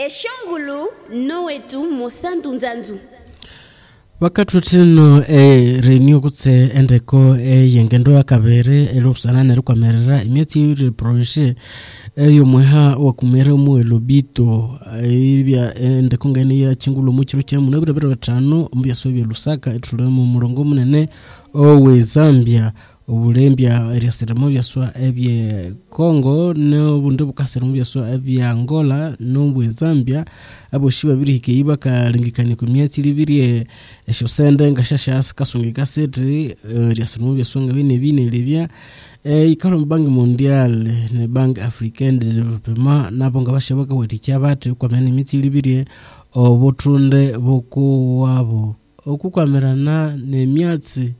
Eshongulu nowetu mosantu nzanzu. Wakati tino renew kutse endeko yengendo ya kabere elosana neru kamerera imeti reproche yomweha wakumera mu lobito ibya endeko ngani ya chingulu mu chiro chemu nebere batano mbya sobye Lusaka etulemo murongo munene owe Zambia obulembya eriaseremo byaswa ebye Congo no bundu bukaseremo byaswa ebye Angola no bwe Zambia abo shiba biri hikeiba kalingikani ku myezi libiri eshosende ngashasha kasungika setri eriaseremo byaswa ngabine bine libya ikalo banki mondial ne bank africaine de développement nabo ngabashabaka weticha bate kwa mene myezi libiri obutunde boku wabo okukamerana ne myatsi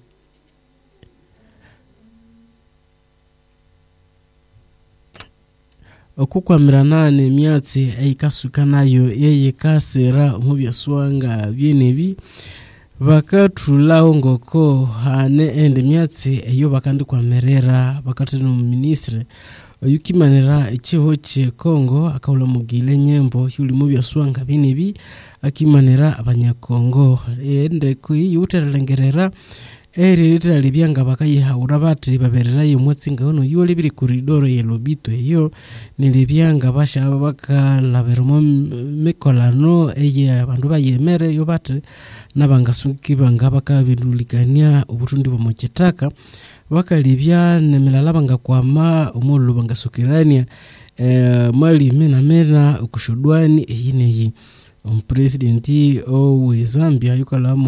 okukwamirana ne myatsi eyikasuka nayo yeyikasira omubyaswanga byenebi bakatulaho ngoko hane ende myatsi eyo bakandikwamerera bakati no ministre yukimanira ekiho kye Congo akawula mugile nyembo yuli mubyaswanga byenebi akimanira abanyakongo ende kuyuterelengerera litra libyanga bakayihaura bati baberera yomwetsinga ono yoli biri koridoro yelobito eyo nilibyanga bashaba bakalaberamo mikolano eye abantu bayemere yo bati nabangasunki banga bakabidulikania obutundi bomokitaka bakalibya nemilala bangakwama omulu bangasukirania mali mena okushudwani eyineyi Presidenti owe Zambia yukalamu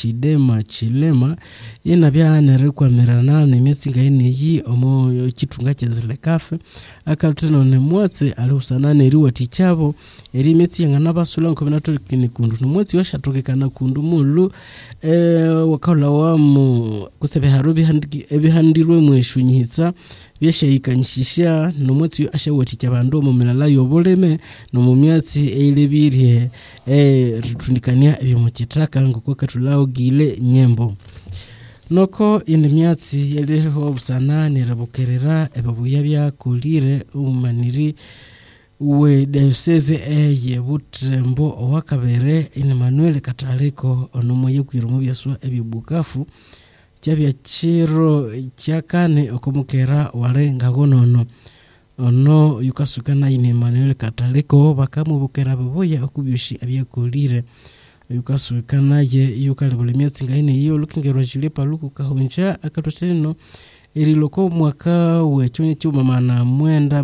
Chilema inabya nerekwamerana nemetsinga ineyi omo kitunga kyezilekafe akateno nemwatse alusana neriwa tichabo eri metsi yangana basula nkominato kinikundu nemwatse yashatokekana kundu mulu wakala wamu kusebe harobi ebihandirwe mweshunyitsa byeshayikanyishisha nomwatsi ashawaticha bandu mu milala yoboleme no mu myatsi eilebirie ritundikania ebyo mukitaka ngoko katulawo gile nyembo noko indi myatsi yeleho busana nirabukerera ebabuya byakulire umaniri we diocese eye Butembo owakabere Emmanuel Kataliko onomo yekwirumo byaswa ebibukafu cyabya chiro cyakane okumukera walenga gonono ono yukasukana ine Emmanuel Kataliko bakamubukera boya okubyushi abyekolire yukasukana ye yukalebole myatsinga ine yo lukingerwa chilipa luku kahonja akatoteno eriloko mwaka we chonye chuma mana mwenda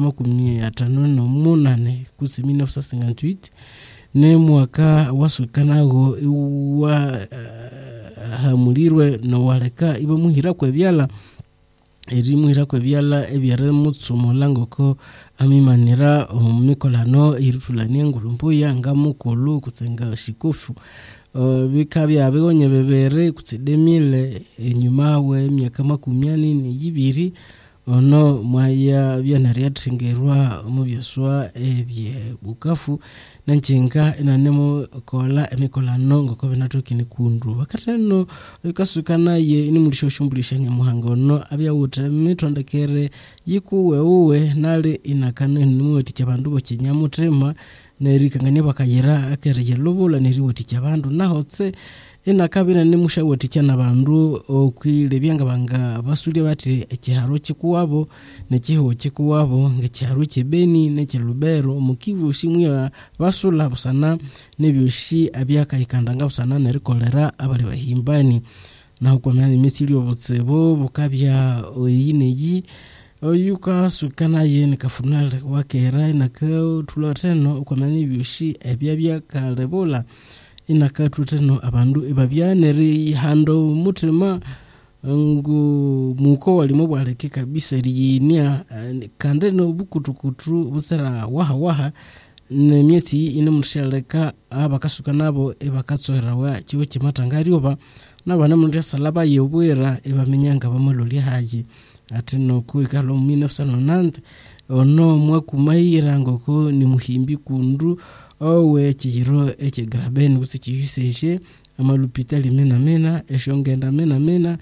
58 kusi 1958 ne mwaka wasukanago wa hamulirwe no waleka ibo muhira kwebyala eri muhira kwebyala ebyare mutsumo langoko amimanira mikolano irutulania ngulumbuya ngamukulu kutsenga shikofu bikabya begonye bebere kutsedemile enyuma we myaka 22 ono mwaya byanaria thengerwa mu byaswa ebye bukafu nanchenga inanemo kola emikolano ngoko benatokini kundu wakatano kasukana ye ni mulisho shumbulisha nyamuhanga no abya uta mitondekere yikuwe uwe nale inakane nimwoti cyabandu bo kinyamutrema nerikangania bakayira akereye lobola neriwoti cyabandu nahotse inakabina nimushawoti cyana bandu okwile byanga banga basuli bati ekiharo kikuwabo nekiho kikuwabo ngekiharo kibeni nekilubero mukivu shimwe basula busana nebyushi abyaka ikandanga busana nerikolera abali bahimbani naho kwamani misiri obutsebo bukabya oyineyi oyuka sukana ye nikafunal wakera inaka tuloteno kwamani byushi ebyabya kalebola inakatuteno abandu ebabyaneri hando mutima ngo muko walimo bwaleke kabisa riyinia kande no bukutukutu busera waha ne myeti ine mushaleka abakasuka nabo ebakatsoherawa kiwo kimatangarioba nabana mundu salaba yebwera ebamenyanga bamololi haje atino kuikalo 1990 ono mwakumayira ngoko ni muhimbi kundu owe chiro echegrabeni kusichiyuseshe amalupitali mena eshongenda mena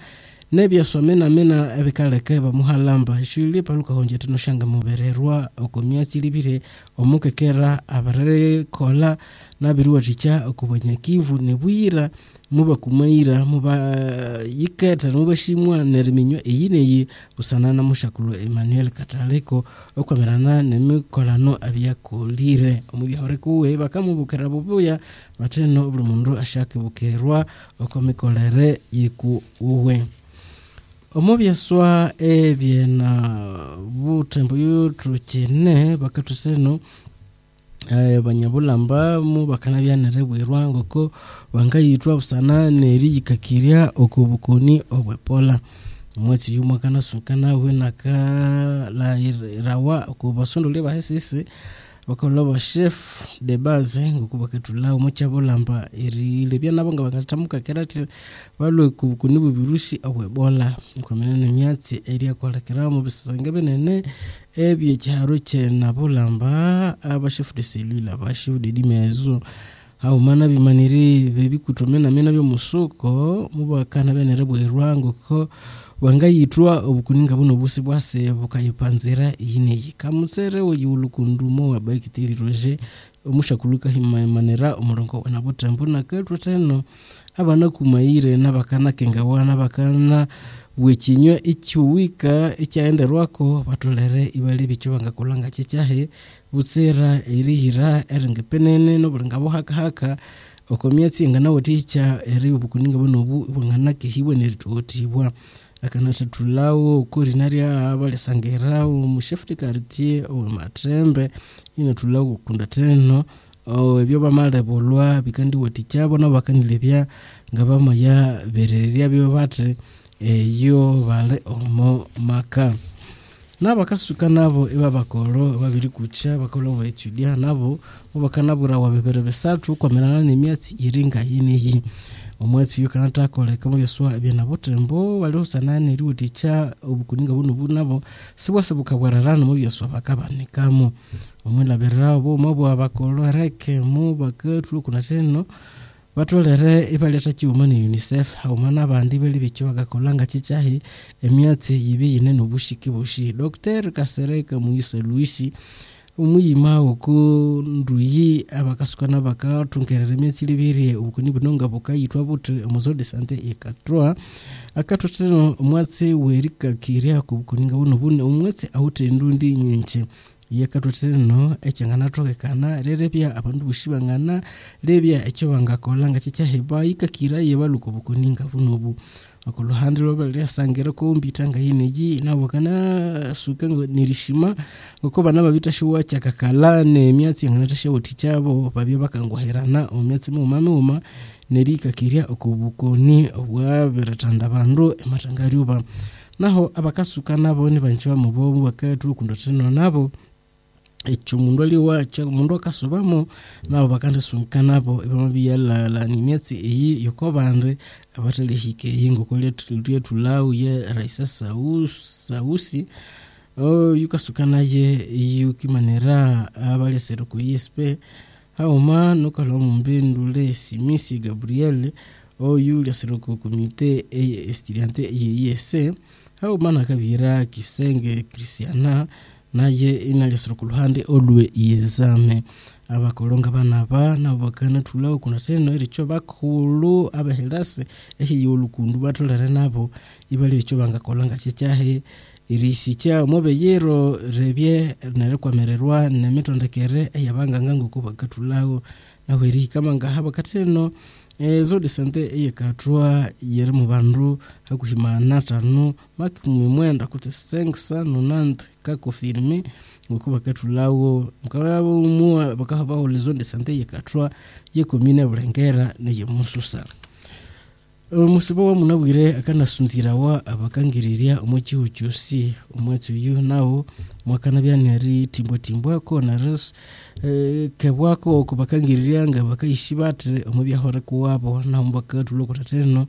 nebya swamena mena ebikaleke bamuhalamba shili paluka honje tunoshanga mubererwa okomyatsi libire omukekera abarere kola nabiruwa ticha okubanyakivu nebwira muba kumaira muba yiketa muba shimwa neriminywa eyineye busanana mushakulu Emmanuel Kataleko okwamerana nemikolano abyakolire omubya kuwe bakamubukera bubuya bateno buli mundu ashaka bukerwa okomikolere yiku uwe omubyaswa ebyena butembo yutrukine bakatuseno banyabulamba mu bakanabyanere bwirwa ngoko bangayitwa busana neriyikakirya okubukoni obwepola mwezi yumwakana sukana wenaka la irawa okubasondole bahesisi bakoloba chef de base ngokubakatula umuchabulamba irile byanabo ngabangatamuka kerati balwe kubukoni bubirushi obwebola kwamenene myatsi area kolekera mu bisange benene ebye cyaro cyena bulamba abashefu de cellule abashefu de dimezo hao mana bimaniri bebikutomena mena byo musuko mubakana benere bwirwango ko wangayitwa obukuninga buno busi bwase bukayipanzira yineyi kamutsere oyulukundumo wabakitiri roje omushakuluka himanera umurongo wana butembo nakatwa teno abana kumayire nabakana kengawana bakana wekinywa icyuwika icyaenderwako batolere ibali bicho bangakolanga cyahe butsera irihira erengepenene no burangabo haka okomyatsi ngana woticha eri obukuninga buno bungana kehibwe neritotibwa akanata tulawo ukurinaria abale sangera umushefti kartie o matrembe ina tulawo kunda teno ebyo bamale bolwa bikandi wotichabo na bakanilebya ngabama ya bereria byo bate yo bale omo maka nabakasuka nabo ibabakolo babiri kucha bakolo baetudia nabo mubakanabura wabebere besatu kwamerana nemyatsi iringa yineyi omwezi yukanata koleka mu yeswa byena butembo bali usanane riuticha obukuninga buno nabo sibwase bukabwararana mu yeswa bakabanikamo omwela berabo mabo abakolo reke mu bakatulu kuna teno batolere ibaleta kiumani UNICEF haumana bandi bali bicho bagakolanga chichahi emyatsi yibi yine nobushiki bushi Dr. Kasereka Muyise Luisi umuyima okunduyi abakasukana bakatunkerere emyatsi libiri ubukuni bunonga bukayitwa buti omuzode sante ekatwa akatoteno omwatsi werika kirya kubukuninga buno omwatsi awute ndundi nyinche yakatoteno ekyangana tokekana rerebya abandu bushibangana rebya ekyo bangakolanga chichaheba ikakira yebaluko bukuninga buno akuluhande lobale sangera ko mbitanga yineji nabo kana suka nirishima ngoko bana babita shuwa chakakala ne myatsi ngana tashawoti chabo babye bakangwaherana omyatsi mu mama nerika kirya okubukoni obwa beratanda bandu ematangariuba naho abakasuka nabo ni banchiba mubobu bakatu kundoteno nabo echumundu aliwa cha mundu akasubamo nabo bakandi sunka nabo ibamabiya la nimyatsi iyi yokobande abatali hike yingo koletulye tulawu ye raisa sausi yukasukana ye yukimanera abale seruko yespe hauma nokalo mumbindule Simisi Gabriel yule seruko komite estudiante yese hauma nakabira Kisenge Christiana naye inali sirukuluhande olwe izame abakolonga banaba nabakana tulawo kuna teno iricho bakulu abahelase ehiyolukundu batolere nabo ibali iricho bangakolanga cyahe irisicha mobeyero rebye nerekwamererwa nemitondekere eyabanganga ngokubakatulawo naho iri kama ngahaba kateno zodi sante eyekatwa yeri mu bandu hakuhimana tanu makimu mwenda kuti sengsa nonant kakofirme ngokubakatulawo mukabo muwa bakahaba olezonde sante eyekatwa yekomine burengera neye mususa musibo wa munabwire akanasunzirawa abakangiriria omuchihu cyusi omwetsu yu nawo mwakana byanari timbo ko na res kebwako kubakangiriria nga bakayishibate omubyahore kuwabo na mbakatulo kutateno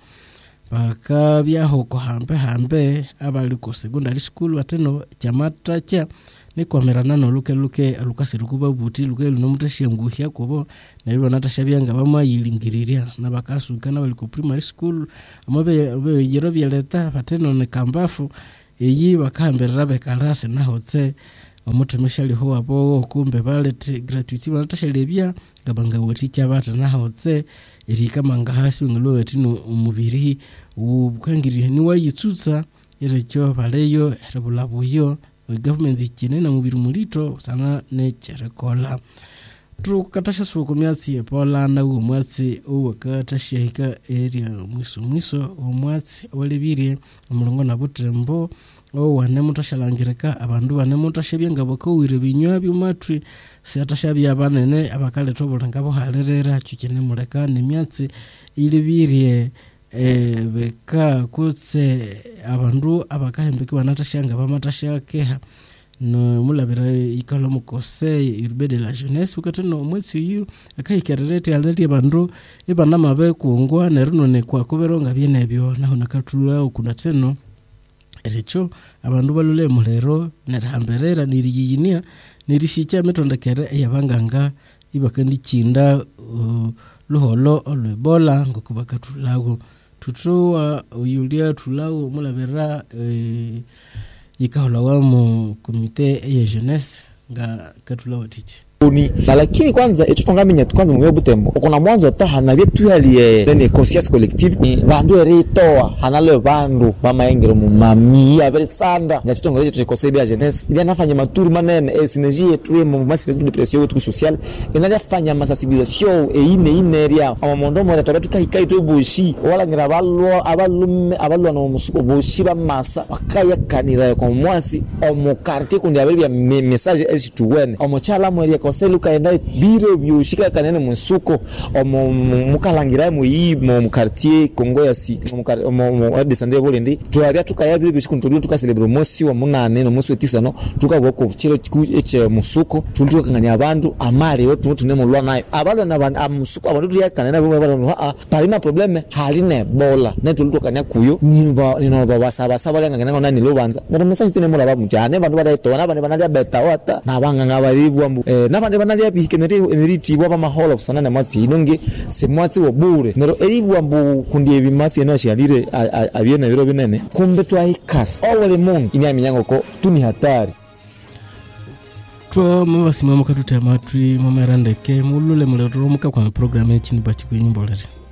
bakabyaho ko hambe abali ko secondary school wateno chamata cha ni kwamerana no luke alukasirukuba buti luke luno mutashia nguhia kubo na ibo natashabyanga bama yilingiriria na bakasukana bali ku primary school amabe yero byeleta pateno ne kambafu eyi bakamberera bekarase na hotse omutemeshali ho abo kumbe balete gratuity batashalebya gabanga woti cyabata na hotse iri kamanga hasi ngalo etino umubiri ubukangiri ni wayitsutsa irecho baleyo rebulabuyo government ikine na mubiri mulito sana ne cherekola tukatasha suko myatsi epola na umwatsi uwakatashika area mwiso umwatsi olebire umulongo na butembo wane mutashalangireka abandu bane mutashabyenga bakowire binywa byumatwi siatashabya abanene abakale tobolanga bo halerera cyukene muleka nemyatsi ilibirie beka kutse abandu abakahembeke banatashanga bamatashakeha no mulabira ikalo mukose urbe de la jeunesse ukateno umwetsi yu akayikererete aleti abandu ibana mabe kuongwa neruno ne kwa kuberonga byenebyo naho nakatula okunateno erecho abandu balule mulero nerahamberera niriyinia nirishicha metondekere yabanganga ibakandi kinda luholo olwebola ngokubakatulago tutuwa uyulia tulago mulabera ikahola wa mu komite ya jeunesse nga katulawo tichi na lakini kwanza echo tongaminya kwanza mu Butembo ukona mwanzo taha na byetu hali ne conscience collective bandu eritoa hanalo bandu bamaengero mu mami abere sanda ya chitongole chetu chekosebya jeunesse ili anafanya maturu manene synergie yetu mu masi de pression yetu social inafanya masensibilisation ine area amamondo mo tabetu kai to bushi wala ngira abalwa no musuko bushi bamasa bakaya kanira ko mwasi omu quartier kundi abere message S2N omu chala mu area seluka enda biro byoshika kanene musuko mukalangira mu quartier Kongo ya si mu descendre bolendi tuaria tukaya biro bishikuntulio tukacelebrate mosi wa munane no mosi wa 9 no tukaboko chiro eche musuko tulukanganya abantu amare yo tunemo lwa nayo abalo na musuko abantu tuyakanena bo balo parina probleme haline bola netulukanya kuyo niba basaba lenga ngana ni lobanza ngana message tunemo laba mujane bantu badaitona bane banalia beta wata na banga baribu nafande banalia bikenere eneriti bwa ma hall of sanana masi inonge se mwatsi wo bure nero eribu ambu kundi ebimasi no shalire abiena biro binene kumbe twahikas owele mon imyango ko tuni hatari twa mabasima mukatuta matwi mumerandeke mulule mulero muka kwa program y'ikini bachiko nyimbolere